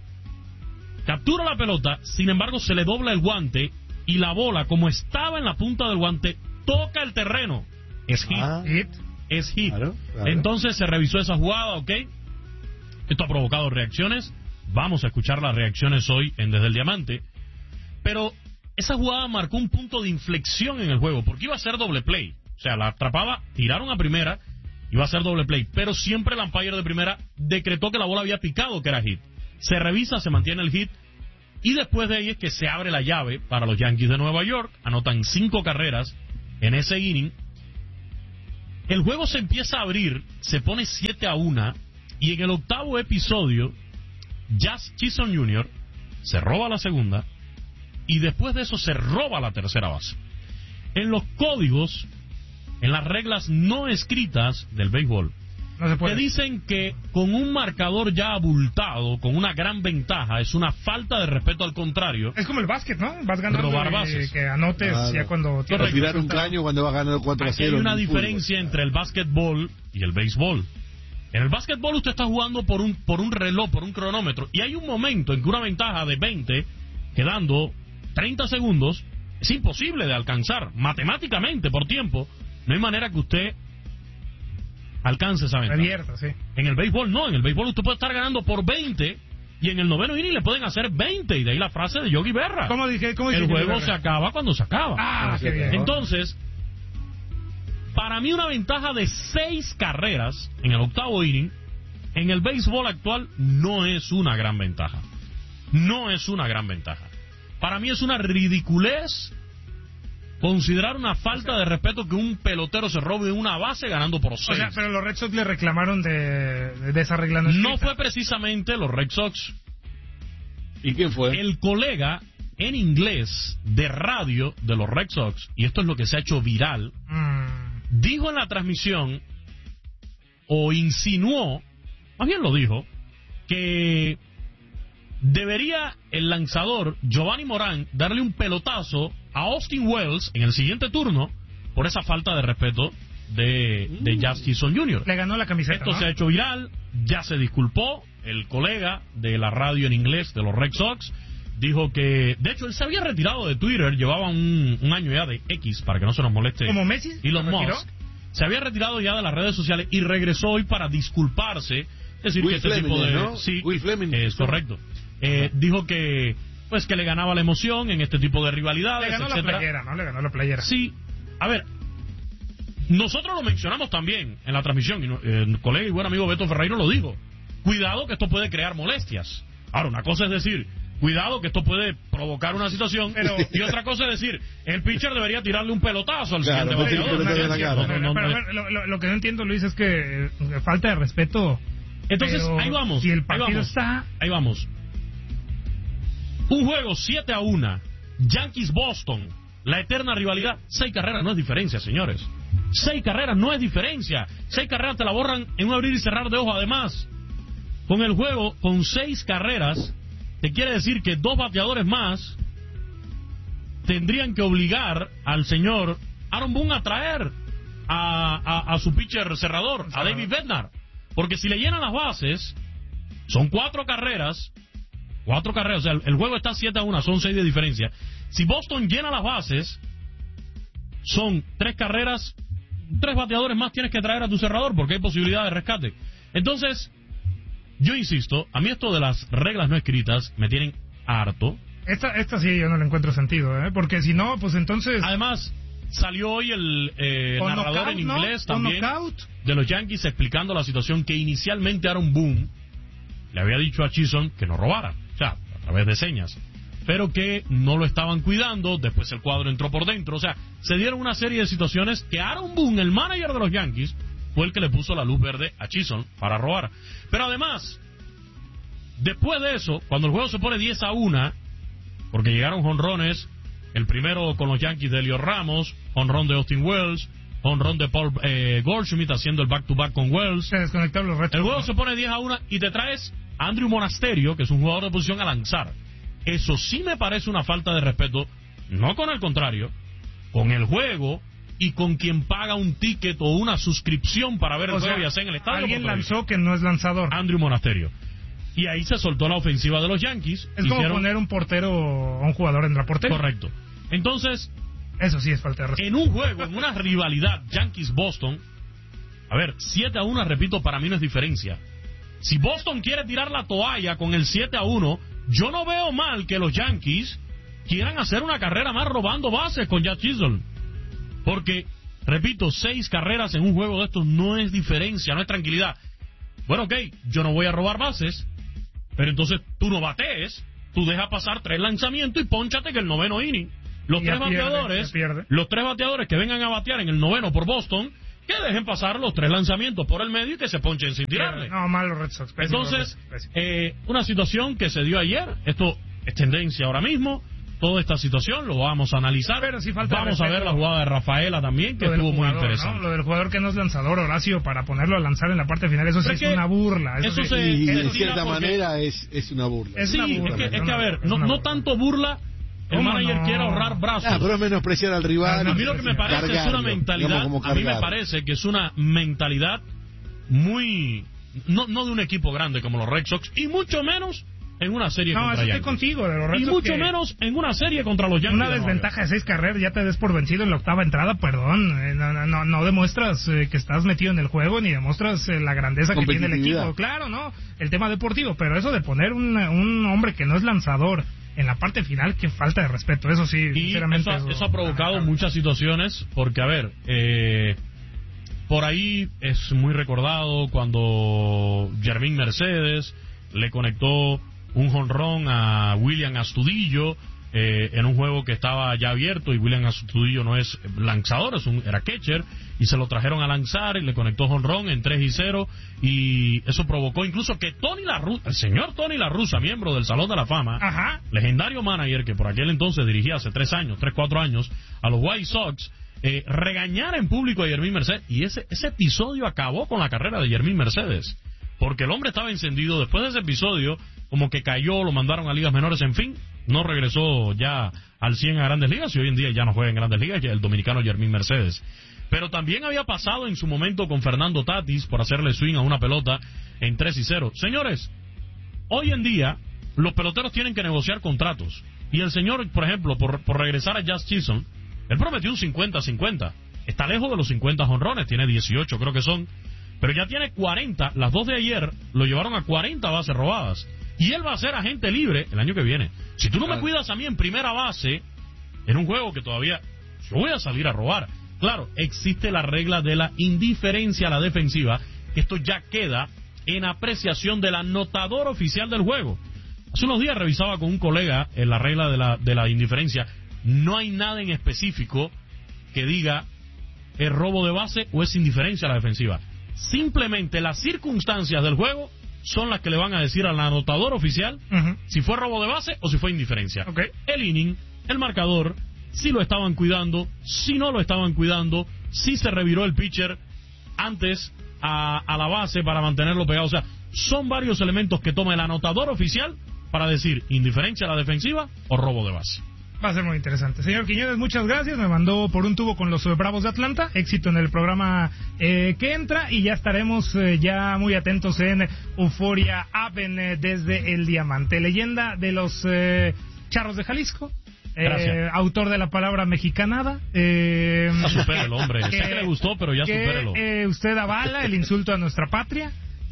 captura la pelota, sin embargo se le dobla el guante y la bola, como estaba en la punta del guante, toca el terreno. Es hit. Ah, hit. Es hit. Claro, claro. Entonces se revisó esa jugada, ¿ok? Esto ha provocado reacciones. Vamos a escuchar las reacciones hoy en Desde el Diamante. Pero esa jugada marcó un punto de inflexión en el juego, porque iba a ser doble play. O sea, la atrapaba, tiraron a primera, iba a ser doble play. Pero siempre el umpire de primera decretó que la bola había picado, que era hit. Se revisa, se mantiene el hit. Y después de ahí es que se abre la llave para los Yankees de Nueva York. Anotan cinco carreras en ese inning. El juego se empieza a abrir, se pone siete a uno. Y en el octavo episodio, Jazz Chisholm junior se roba la segunda. Y después de eso se roba la tercera base. En los códigos, en las reglas no escritas del béisbol, no se puede. Te dicen que con un marcador ya abultado, con una gran ventaja, es una falta de respeto al contrario. Es como el básquet, ¿no? Vas ganando robar y, bases. que anotes claro. ya cuando... Para tirar un caño cuando vas ganando cuatro a cero. Aquí hay una diferencia fútbol. entre el básquetbol y el béisbol. En el básquetbol usted está jugando por un, por un reloj, por un cronómetro, y hay un momento en que una ventaja de veinte, quedando treinta segundos, es imposible de alcanzar. Matemáticamente, por tiempo, no hay manera que usted alcance esa ventaja. Abierta, sí. En el béisbol no, en el béisbol usted puede estar ganando por veinte y en el noveno inning le pueden hacer veinte, y de ahí la frase de Yogi Berra. ¿Cómo dije? ¿Cómo dije el juego Berra? se acaba cuando se acaba. Ah, qué bien. Entonces, para mí una ventaja de seis carreras en el octavo inning, en el béisbol actual no es una gran ventaja. No es una gran ventaja. Para mí es una ridiculez considerar una falta de respeto que un pelotero se robe una base ganando por seis. O sea, pero los Red Sox le reclamaron de, de esa regla no escrita. No fue precisamente los Red Sox. ¿Y quién fue? El colega en inglés de radio de los Red Sox, y esto es lo que se ha hecho viral, mm. dijo en la transmisión, o insinuó, más bien lo dijo, que debería el lanzador Giovanni Morán darle un pelotazo a Austin Wells en el siguiente turno por esa falta de respeto de, mm. de Jazz Chisholm junior Le ganó la camiseta, Esto ¿no? se ha hecho viral, ya se disculpó. El colega de la radio en inglés de los Red Sox dijo que, de hecho, él se había retirado de Twitter, llevaba un, un año ya de X, para que no se nos moleste. ¿Como Messi? Elon Musk se había retirado ya de las redes sociales y regresó hoy para disculparse. Es decir, Will que este Fleming, tipo de... ¿no? Sí, Will Fleming. es correcto. Eh, dijo que pues que le ganaba la emoción en este tipo de rivalidades, le ganó etcétera. la playera, ¿no? Le ganó la playera. Sí, a ver, nosotros lo mencionamos también en la transmisión, y eh, el colega y buen amigo Beto Ferreiro lo dijo. Cuidado que esto puede crear molestias. Ahora, una cosa es decir, cuidado que esto puede provocar una situación, pero, y otra cosa es decir, el pitcher debería tirarle un pelotazo al claro, siguiente bateador. Lo que no entiendo, Luis, es que eh, falta de respeto. Entonces, ahí vamos. Si el partido ahí vamos, está... Ahí vamos. Un juego siete a uno, Yankees-Boston, la eterna rivalidad. Seis carreras no es diferencia, señores. Seis carreras no es diferencia. Seis carreras te la borran en un abrir y cerrar de ojos. Además, con el juego, con seis carreras, te quiere decir que dos bateadores más tendrían que obligar al señor Aaron Boone a traer a, a, a su pitcher cerrador, a David Bednar. Porque si le llenan las bases, son cuatro carreras, cuatro carreras, o sea, el, el juego está siete a uno, son seis de diferencia. Si Boston llena las bases, son tres carreras, tres bateadores más tienes que traer a tu cerrador, porque hay posibilidad de rescate. Entonces, yo insisto, a mí esto de las reglas no escritas me tienen harto. Esta, esta sí yo no le encuentro sentido, ¿eh? Porque si no, pues entonces... Además, salió hoy el eh, narrador knockout, en inglés ¿no? también knockout. de los Yankees explicando la situación, que inicialmente Aaron Boone le había dicho a Chisholm que no robara, o sea, a través de señas, pero que no lo estaban cuidando. Después el cuadro entró por dentro, o sea, se dieron una serie de situaciones que Aaron Boone, el manager de los Yankees, fue el que le puso la luz verde a Chisholm para robar. Pero además, después de eso, cuando el juego se pone diez a uno, porque llegaron jonrones, el primero con los Yankees de Elio Ramos, jonrón de Austin Wells, jonrón de Paul eh, Goldschmidt haciendo el back-to-back con Wells. Se desconectaron los retos. El juego se pone diez a uno y te traes a Andrew Monasterio, que es un jugador de posición, a lanzar. Eso sí me parece una falta de respeto, no con el contrario, con el juego y con quien paga un ticket o una suscripción para ver el o juego, sea, ya sea en el estadio. Alguien lanzó que no es lanzador. Andrew Monasterio. Y ahí se soltó la ofensiva de los Yankees. Es Hicieron... como poner un portero o un jugador en la portería. Correcto. Entonces, eso sí es falta de respeto. En un juego, en una rivalidad Yankees-Boston, a ver, siete a uno, repito, para mí no es diferencia. Si Boston quiere tirar la toalla con el siete a uno, yo no veo mal que los Yankees quieran hacer una carrera más robando bases con Jazz Chisholm. Porque, repito, seis carreras en un juego de estos no es diferencia, no es tranquilidad. Bueno, ok, yo no voy a robar bases, pero entonces tú no batees, tú dejas pasar tres lanzamientos y pónchate que el noveno inning. Los tres pierde, bateadores, los tres bateadores que vengan a batear en el noveno por Boston, que dejen pasar los tres lanzamientos por el medio y que se ponchen sin tirarle. No, mal los Red Sox. Pésimo, entonces, pésimo. Eh, una situación que se dio ayer, esto es tendencia ahora mismo. Toda esta situación lo vamos a analizar. Pero sí falta vamos a ver la jugada de Rafaela también, que estuvo jugador, muy interesante. ¿no? Lo del jugador que no es lanzador, Horacio, para ponerlo a lanzar en la parte final, eso sí es, es una burla. Eso, eso sí, se, y eso de cierta manera es, es una burla. Es sí, una burla, es, que, es que, a ver, no, no tanto burla, el manager no? quiere ahorrar brazos. Ah, pero es menospreciar al rival. A mí lo que me parece cargarlo, es una mentalidad, a mí me parece que es una mentalidad muy, no, no de un equipo grande como los Red Sox, y mucho menos en una serie no, contra Yankees. No, contigo, de los Red y Sox mucho que... menos en una serie contra los Yankees. Una desventaja de seis carreras, ya te des por vencido en la octava entrada, perdón. Eh, no, no, no demuestras eh, que estás metido en el juego, ni demuestras eh, la grandeza que tiene el equipo. Claro, ¿no? El tema deportivo, pero eso de poner un, un hombre que no es lanzador en la parte final, qué falta de respeto, eso sí, y sinceramente. Eso, eso, eso ha provocado muchas situaciones, porque, a ver, eh, por ahí es muy recordado cuando Yermín Mercedes le conectó un jonrón a William Astudillo eh, en un juego que estaba ya abierto, y William Astudillo no es lanzador, es un, era catcher, y se lo trajeron a lanzar y le conectó jonrón en tres y cero, y eso provocó incluso que Tony La Russa, el señor Tony La Russa, miembro del Salón de la Fama, Ajá. legendario manager que por aquel entonces dirigía hace tres años, tres, cuatro años, a los White Sox, eh, regañara en público a Yermín Mercedes, y ese, ese episodio acabó con la carrera de Yermín Mercedes, porque el hombre estaba encendido. Después de ese episodio, como que cayó, lo mandaron a ligas menores, en fin, no regresó ya al cien a Grandes Ligas, y hoy en día ya no juega en Grandes Ligas, ya el dominicano Yermín Mercedes. Pero también había pasado en su momento con Fernando Tatis por hacerle swing a una pelota en tres y cero. Señores, hoy en día los peloteros tienen que negociar contratos, y el señor, por ejemplo, por, por regresar a Jazz Chisholm, él prometió un cincuenta cincuenta, está lejos de los cincuenta jonrones, tiene dieciocho creo que son, pero ya tiene cuarenta, las dos de ayer lo llevaron a cuarenta bases robadas, y él va a ser agente libre el año que viene. Si tú no me cuidas a mí en primera base, en un juego que todavía yo voy a salir a robar. Claro, existe la regla de la indiferencia a la defensiva, esto ya queda en apreciación del anotador oficial del juego. Hace unos días revisaba con un colega en la regla de la, de la indiferencia, no hay nada en específico que diga es robo de base o es indiferencia a la defensiva. Simplemente las circunstancias del juego son las que le van a decir al anotador oficial uh-huh. si fue robo de base o si fue indiferencia. Okay. El inning, el marcador, si lo estaban cuidando, si no lo estaban cuidando, si se reviró el pitcher antes a, a la base para mantenerlo pegado. O sea, son varios elementos que toma el anotador oficial para decir indiferencia a la defensiva o robo de base. Va a ser muy interesante. Señor Quiñones, muchas gracias. Me mandó por un tubo con los Bravos de Atlanta. Éxito en el programa eh, que entra. Y ya estaremos eh, ya muy atentos en Euforia Aven eh, desde el Diamante. Leyenda de los eh, Charros de Jalisco. Eh, autor de la palabra mexicanada. Eh, ya supérelo, hombre. Que, sé que le gustó, pero ya que, supérelo. Eh, usted avala el insulto a nuestra patria.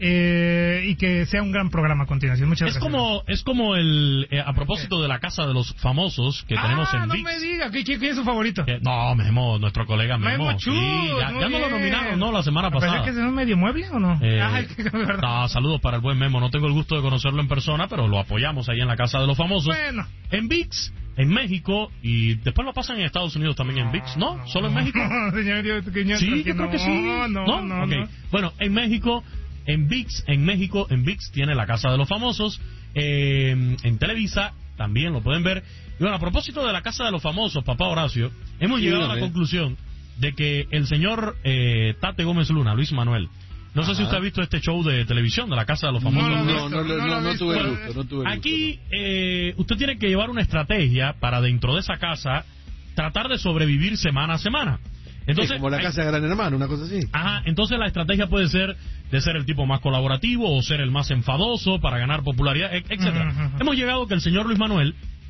Eh, y que sea un gran programa a continuación. Muchas es gracias. Como, es como el, eh, a propósito de la casa de los famosos que ah, tenemos en no ViX. me diga, ¿quién es su favorito? Eh, no, Memo, nuestro colega Memo. Memo Chus, sí, ya, ya no lo nominaron, ¿no? La semana pasada. ¿Pensé que es un medio mueble o no? Eh, Ay, qué no, saludos para el buen Memo. No tengo el gusto de conocerlo en persona, pero lo apoyamos ahí en la casa de los famosos. Bueno. En ViX, en México, y después lo pasan en Estados Unidos también en ViX, ¿no? no ¿Solo en México? No, señor, yo, yo, sí, yo creo no, que sí. No, no, no. Okay. no. Bueno, en México... En ViX, en México, en ViX tiene la Casa de los Famosos, eh, en Televisa también lo pueden ver. Y bueno, a propósito de la Casa de los Famosos, papá Horacio, hemos sí, llegado a la conclusión de que el señor eh, Tate Gómez Luna, Luis Manuel, no Ajá. sé si usted ha visto este show de televisión de la Casa de los Famosos. No, no, no, no, no, no tuve el gusto, no tuve el gusto. Aquí eh, usted tiene que llevar una estrategia para dentro de esa casa tratar de sobrevivir semana a semana. Entonces, es como la casa de Gran Hermano, una cosa así. Ajá, entonces la estrategia puede ser de ser el tipo más colaborativo o ser el más enfadoso para ganar popularidad, etcétera. Uh-huh. Hemos llegado que el señor Luis Manuel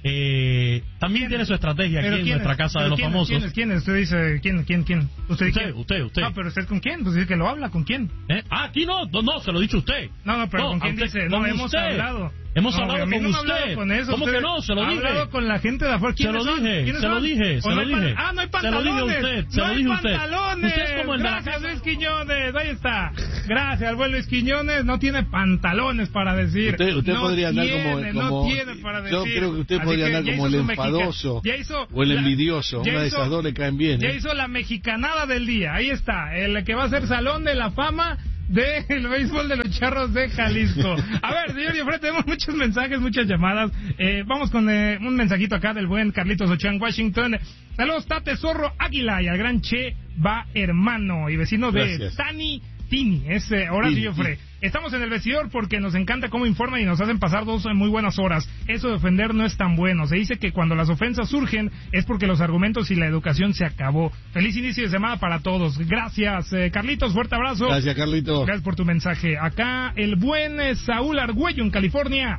Eh, también tiene su estrategia aquí en nuestra casa de los ¿quién, famosos. ¿Quién? ¿Quién? Usted dice, ¿quién? ¿Quién? ¿Quién? ¿Usted? Usted, ¿quién? usted, usted. No, pero ¿usted con quién? Pues dice que lo habla, ¿con quién? ¿Eh? Ah, aquí no, no, no, se lo ha dicho usted. No, no, pero no, ¿con quién usted, dice? con No, hemos usted. hablado. Hemos no, hablado a mí con no me ha usted. hablado con eso. ¿Cómo usted que no? Se lo ha dije. hablado con la gente de afuera. Se lo son? dije, se son? lo dije, se no lo hay pan... dije. Ah, no hay Se pantalones. lo dije a usted, se no lo hay dije a usted. pantalones. Usted es como el de la Gracias, casa. Luis Quiñones. Ahí está. Gracias, al buen Luis Quiñones. No tiene pantalones para decir. Usted, usted no podría andar tiene, como, como... No tiene para decir. Yo creo que usted Así podría que andar como el enfadoso hizo, o el la, envidioso. Una de hizo, esas dos le caen bien. Ya ¿eh? hizo la mexicanada del día. Ahí está. El que va a ser Salón de la Fama del béisbol de los Charros de Jalisco. A ver, señor Jofre, tenemos muchos mensajes, muchas llamadas. Eh, vamos con eh, un mensajito acá del buen Carlitos Ochoa en Washington. Saludos, Tate Zorro Águila y al gran Che va hermano y vecino de Gracias. Tani Tini. Es eh, Horacio Jofre. Estamos en el vestidor porque nos encanta cómo informan y nos hacen pasar dos muy buenas horas. Eso de ofender no es tan bueno. Se dice que cuando las ofensas surgen es porque los argumentos y la educación se acabó. Feliz inicio de semana para todos. Gracias, eh, Carlitos. Fuerte abrazo. Gracias, Carlitos. Gracias por tu mensaje. Acá el buen eh, Saúl Argüello en California.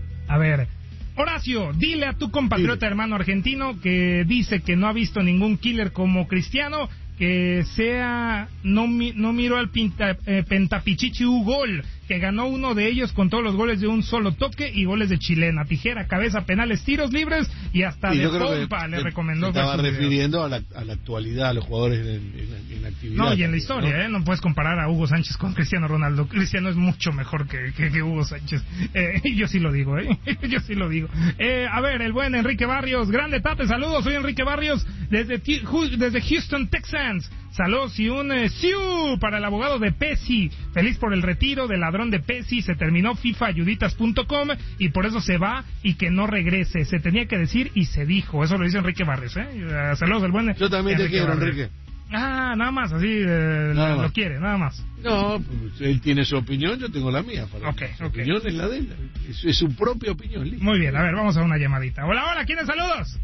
A ver, Horacio, dile a tu compatriota hermano argentino que dice que no ha visto ningún killer como Cristiano, que sea, no, no miró al pinta, eh, Pentapichichi Gol, que ganó uno de ellos con todos los goles de un solo toque y goles de chilena, tijera, cabeza, penales, tiros libres y hasta y de que pompa le te, recomendó. Te estaba refiriendo a la, a la actualidad, a los jugadores en, en, en actividad. No, y en la historia, ¿no? ¿eh? No puedes comparar a Hugo Sánchez con Cristiano Ronaldo. Cristiano es mucho mejor que, que, que Hugo Sánchez. Eh, yo sí lo digo, ¿eh? Yo sí lo digo. Eh, a ver, el buen Enrique Barrios, grande Tate, saludos, soy Enrique Barrios desde, desde Houston, Texas. Saludos y un eh, siu para el abogado de Pesi. Feliz por el retiro del ladrón de Pesi. Se terminó FIFA Ayuditas punto com y por eso se va y que no regrese. Se tenía que decir y se dijo. Eso lo dice Enrique Barrios, ¿eh? Saludos, el buen. Yo también Enrique te quiero, Barrios. Enrique. Ah, nada más, así eh, nada lo, más. lo quiere, nada más. No, pues, él tiene su opinión, yo tengo la mía. Para okay, su okay. opinión es la de él. Es, es su propia opinión. ¿Listo? Muy bien, a ver, vamos a una llamadita. Hola, hola, ¿quiénes saludos?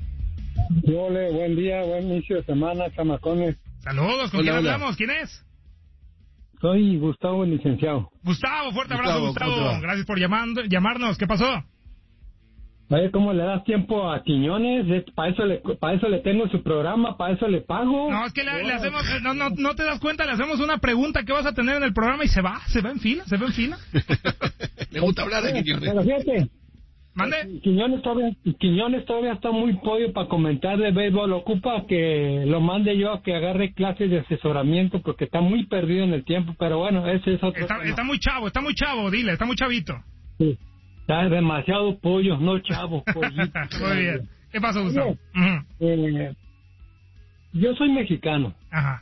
Hola, buen día, buen inicio de semana, chamacones. Saludos, ¿con hola, quién hola. hablamos? ¿Quién es? Soy Gustavo, el licenciado. Gustavo, fuerte abrazo, Gustavo. Gustavo. Gracias por llamando, llamarnos. ¿Qué pasó? A ver, ¿cómo le das tiempo a Quiñones? Para eso le, para eso le tengo su programa, para eso le pago. No, es que le, le hacemos, no, no, no te das cuenta, le hacemos una pregunta que vas a tener en el programa y se va, se va en fila, se va en fila. Le gusta hablar de Quiñones. Pero fíjate. ¿Mande? Quiñones todavía, Quiñones todavía está muy pollo para comentar de béisbol. Ocupa que lo mande yo a que agarre clases de asesoramiento porque está muy perdido en el tiempo. Pero bueno, ese es otro está, tema. Está muy chavo, está muy chavo, dile, está muy chavito. Sí. Está demasiado pollo, no chavo. Muy bien. ¿Qué pasó, Gustavo? Uh-huh. Eh, yo soy mexicano. Ajá.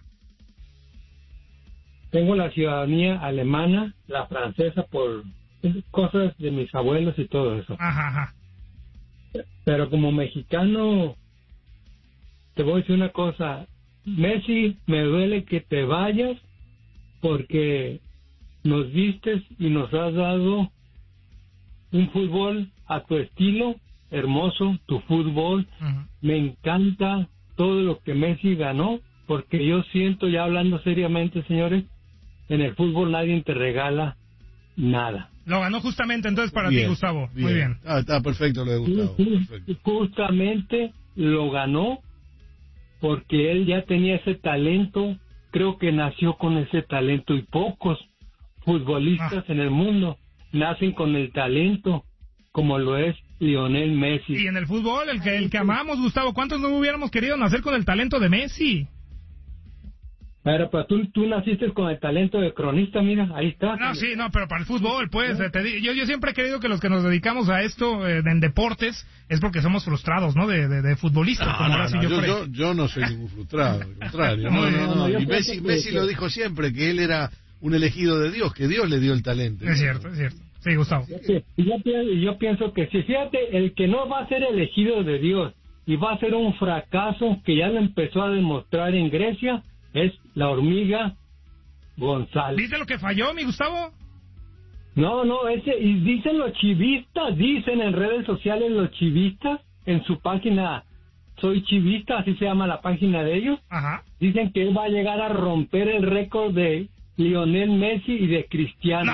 Tengo la ciudadanía alemana, la francesa por cosas de mis abuelos y todo eso. Ajá, ajá. Pero como mexicano, te voy a decir una cosa. Messi, me duele que te vayas porque nos vistes y nos has dado un fútbol a tu estilo, hermoso, tu fútbol. Uh-huh. Me encanta todo lo que Messi ganó, porque yo siento, ya hablando seriamente, señores, en el fútbol nadie te regala nada. Lo ganó justamente entonces para bien, ti, Gustavo. Bien. Muy bien. Ah, está perfecto lo de Gustavo. Sí, sí, justamente lo ganó porque él ya tenía ese talento. Creo que nació con ese talento y pocos futbolistas ah. en el mundo nacen con el talento como lo es Lionel Messi. Y en el fútbol, el que, el que amamos, Gustavo, ¿cuántos no hubiéramos querido nacer con el talento de Messi? Pero, pero tú, tú naciste con el talento de cronista, mira, ahí está. No, sí, no, pero para el fútbol, pues, eh, te, yo, yo siempre he creído que los que nos dedicamos a esto eh, en deportes es porque somos frustrados, ¿no? De, de, de futbolistas. No, como no, no, yo, yo, yo, yo no soy ningún frustrado, al contrario. No, no, no, no. Y Messi, Messi lo dijo siempre, que él era un elegido de Dios, que Dios le dio el talento. Es cierto, es cierto. Sí, Gustavo. Sí, y yo, yo pienso que si, fíjate, el que no va a ser elegido de Dios y va a ser un fracaso que ya lo empezó a demostrar en Grecia, es la hormiga González. ¿Viste lo que falló, mi Gustavo? No, no, ese, y dicen los chivistas, dicen en redes sociales los chivistas, en su página, soy chivista, así se llama la página de ellos. Ajá. Dicen que él va a llegar a romper el récord de Lionel Messi y de Cristiano. No,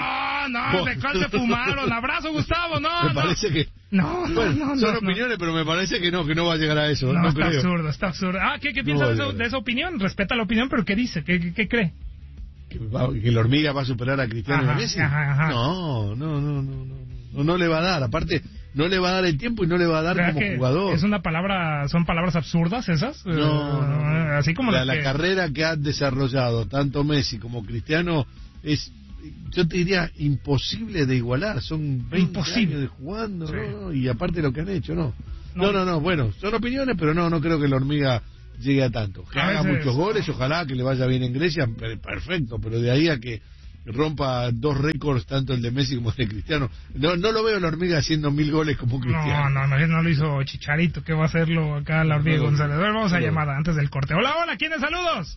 No, no, ¿de cuál se fumaron? Abrazo, Gustavo, no, Me no. parece que... No, no, bueno, no, son no, opiniones, no. pero me parece que no, que no va a llegar a eso. No, No, está creo. absurdo, está absurdo. Ah, ¿qué, qué No piensa va a de, eso- llegar. de esa opinión? Respeta la opinión, pero ¿qué dice? ¿Qué, qué, qué cree? Que, va- que la hormiga va a superar a Cristiano y a Ajá, Messi. ajá, ajá. No, no, no, no, no, no, no le va a dar. Aparte, no le va a dar el tiempo y no le va a dar ¿Verdad como que jugador. es una palabra, son palabras absurdas esas? No, Eh, no, no. Así como la, las la que- carrera que han desarrollado tanto Messi como Cristiano es, yo te diría, imposible de igualar. Son veinte Imposible. años de jugando, Sí. ¿no? Y aparte lo que han hecho, no. No. No, no, no, bueno, son opiniones, pero no, no creo que la hormiga llegue a tanto. Que A haga veces- muchos goles, ojalá que le vaya bien en Grecia, per- perfecto, pero de ahí a que rompa dos récords, tanto el de Messi como el de Cristiano, no, no lo veo la hormiga haciendo mil goles como Cristiano. No, no, no, no lo hizo Chicharito, que va a hacerlo acá la hormiga No, no, González. A ver, vamos a no. llamada antes del corte. Hola, hola, ¿quiénes saludos?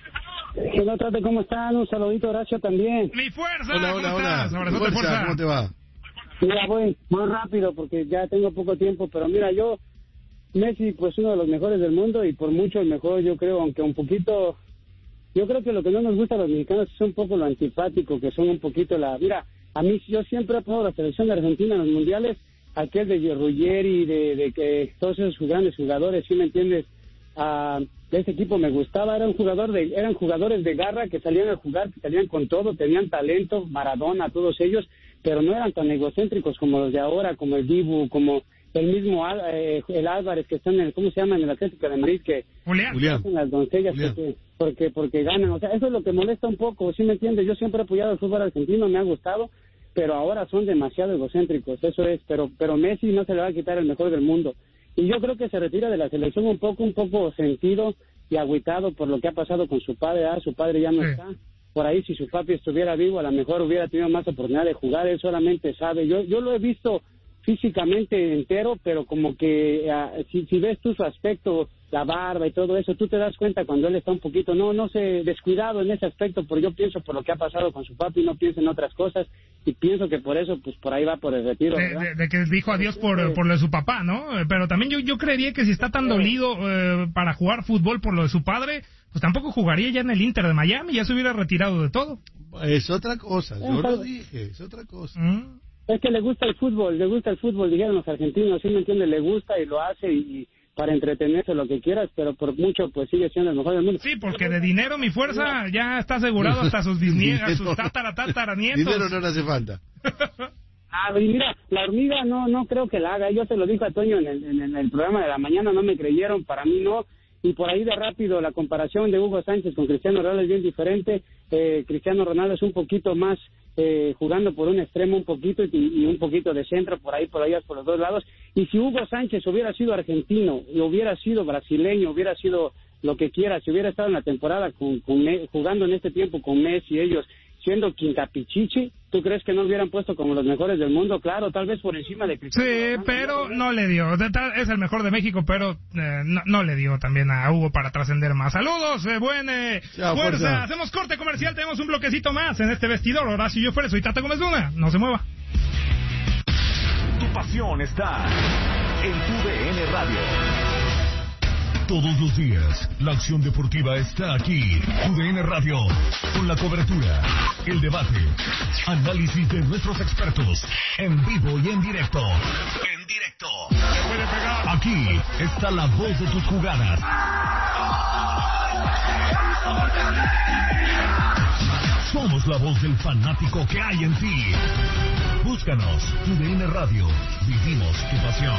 ¿Qué no trate? ¿Cómo están? Un saludito, Horacio, también. Mi fuerza, Hola, ¿cómo hola, hola. estás? Abrazote, Fuerza, fuerza. ¿cómo te va? Mira, voy muy rápido porque ya tengo poco tiempo, pero mira, yo, Messi, pues uno de los mejores del mundo y por mucho el mejor, yo creo, aunque un poquito, yo creo que lo que no nos gusta a los mexicanos es un poco lo antipático, que son un poquito la, mira, a mí yo siempre he apoyado la selección de Argentina en los mundiales, aquel de Ruggeri, de, de que todos esos grandes jugadores, ¿sí me entiendes? Ah, de ese equipo me gustaba, era un jugador de, eran jugadores de garra que salían a jugar, que salían con todo, tenían talento, Maradona, todos ellos, pero no eran tan egocéntricos como los de ahora, como el Dibu, como el mismo Al- eh, el Álvarez que está en el, ¿cómo se llama? En el Atlético de Madrid, que Julián. Julián. hacen las doncellas Julián. porque, porque porque ganan, o sea, eso es lo que molesta un poco, ¿sí me entiendes? Yo siempre he apoyado el fútbol argentino, me ha gustado, pero ahora son demasiado egocéntricos, eso es, pero pero Messi no se le va a quitar el mejor del mundo. Y yo creo que se retira de la selección un poco, un poco sentido y agüitado por lo que ha pasado con su padre. Ah, su padre ya no Sí. está. Por ahí, si su papi estuviera vivo, a lo mejor hubiera tenido más oportunidad de jugar. Él solamente sabe. Yo yo lo he visto físicamente entero, pero como que ah, si, si ves tú su aspecto, la barba y todo eso, tú te das cuenta cuando él está un poquito, no no sé, descuidado en ese aspecto, porque yo pienso por lo que ha pasado con su papi, no pienso en otras cosas, y pienso que por eso, pues por ahí va por el retiro, De, ¿verdad? de- de que dijo adiós por, por lo de su papá, ¿no? Eh, Pero también yo, yo creería que si está tan dolido eh, para jugar fútbol por lo de su padre, pues tampoco jugaría ya en el Inter de Miami, ya se hubiera retirado de todo. Es otra cosa, yo lo dije, es otra cosa. Mm. Es que le gusta el fútbol, le gusta el fútbol, dijeron los argentinos, ¿sí me entiende? Le gusta y lo hace y, y para entretenerse lo que quieras, pero por mucho pues sigue siendo el mejor del mundo. Sí, porque de dinero mi fuerza ya está asegurado hasta sus bisniegas, sus tatara, tataranietos. Dinero no le hace falta. Ah, y mira, la hormiga no no creo que la haga, yo te lo dije a Toño en el, en, el, en el programa de la mañana, no me creyeron, para mí no, y por ahí de rápido la comparación de Hugo Sánchez con Cristiano Ronaldo es bien diferente. eh, Cristiano Ronaldo es un poquito más eh, jugando por un extremo un poquito y, y un poquito de centro, por ahí, por allá, por los dos lados, y si Hugo Sánchez hubiera sido argentino, y hubiera sido brasileño, hubiera sido lo que quiera, si hubiera estado en la temporada con, con Me- jugando en este tiempo con Messi y ellos, siendo Quintapichichi, ¿tú crees que no lo hubieran puesto como los mejores del mundo? Claro, tal vez por encima de Cristiano. Sí, pero no le dio. De tal- Es el mejor de México, pero eh, no, no le dio también a Hugo para trascender más. Saludos, eh, buen eh, Chao, fuerza. fuerza. Hacemos corte comercial, tenemos un bloquecito más en este vestidor. Horacio yo fuera, soy Tata Gómez Luna. No se mueva. Tu pasión está en tu D N Radio. Todos los días, la acción deportiva está aquí. U D N Radio, con la cobertura, el debate, análisis de nuestros expertos, en vivo y en directo. En directo. Aquí está la voz de tus jugadas. Somos la voz del fanático que hay en ti. Búscanos, U D N Radio. Vivimos tu pasión.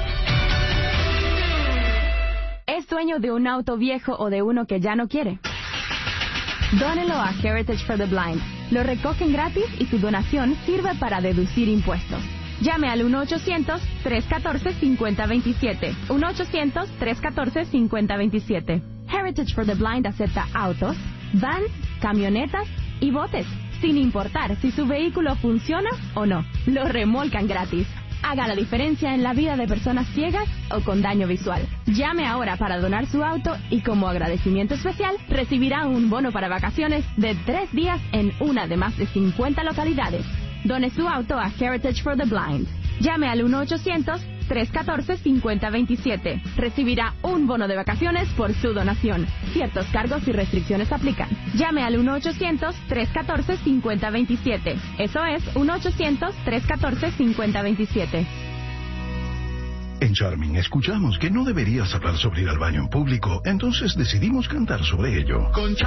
¿Es dueño de un auto viejo o de uno que ya no quiere? Dónelo a Heritage for the Blind. Lo recogen gratis y su donación sirve para deducir impuestos. Llame al uno ochocientos, tres uno cuatro, cinco cero dos siete. uno ochocientos, tres uno cuatro, cinco cero dos siete. Heritage for the Blind acepta autos, vans, camionetas y botes, sin importar si su vehículo funciona o no. Lo remolcan gratis. Haga la diferencia en la vida de personas ciegas o con daño visual. Llame ahora para donar su auto y como agradecimiento especial recibirá un bono para vacaciones de tres días en una de más de cincuenta localidades. Done su auto a Heritage for the Blind. Llame al uno ochocientos, tres uno cuatro, cinco cero dos siete. Recibirá un bono de vacaciones por su donación. Ciertos cargos y restricciones aplican. Llame al uno ochocientos, tres uno cuatro, cinco cero dos siete. Eso es uno ochocientos, tres uno cuatro, cinco cero dos siete. En Charming escuchamos que no deberías hablar sobre ir al baño en público, entonces decidimos cantar sobre ello. Con